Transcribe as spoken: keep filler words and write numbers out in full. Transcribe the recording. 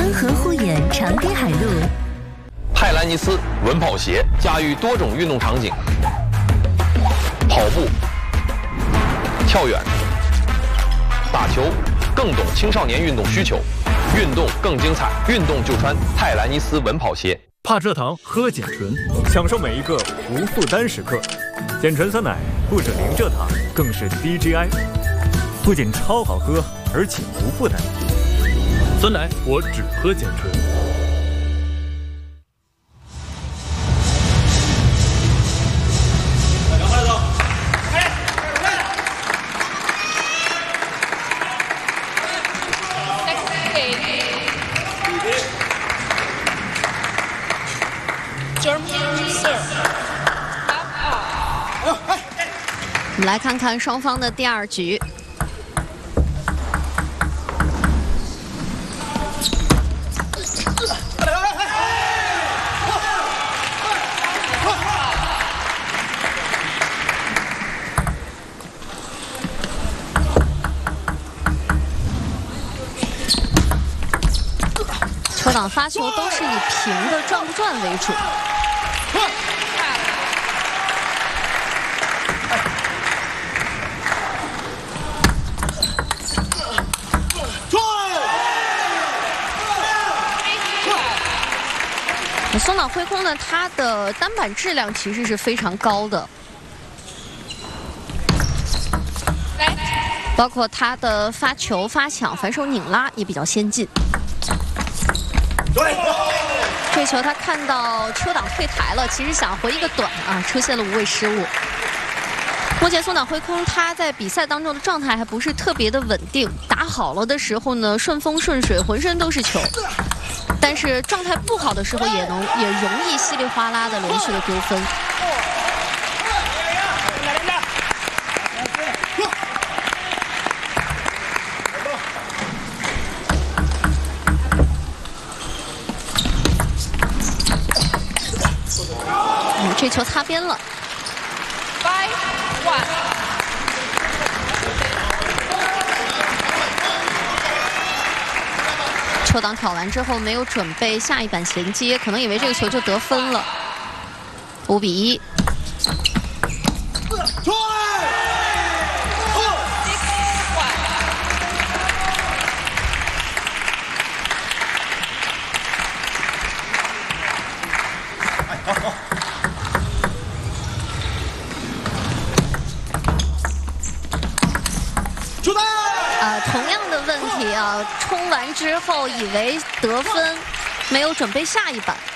恩和护眼长堤海路。 泰兰尼斯稳跑鞋驾驭多种运动场景，跑步、跳远、打球，更懂青少年运动需求，运动更精彩，运动就穿泰兰尼斯稳跑鞋。 怕蔗糖，喝碱醇，享受每一个无负担时刻。碱醇酸奶不止零蔗糖，更是低 G I， 不仅超好喝，而且无负担。酸奶我只喝碱醇。 我们来看看双方的第二局。球档发球都是以平的转不转为主。松岛辉空呢，他的单板质量其实是非常高的，包括他的发球、发抢、反手拧拉也比较先进。这球他看到车档退台了，其实想回一个短啊，出现了无谓失误。目前松岛辉空他在比赛当中的状态还不是特别的稳定，打好了的时候呢顺风顺水，浑身都是球。但是状态不好的时候，也能也容易稀里哗啦的连续的丢分。嗯，这球擦边了。Five one。球档挑完之后没有准备下一板衔接，可能以为这个球就得分了。五比一。呃，同样的问题啊，冲完之后以为得分，没有准备下一板。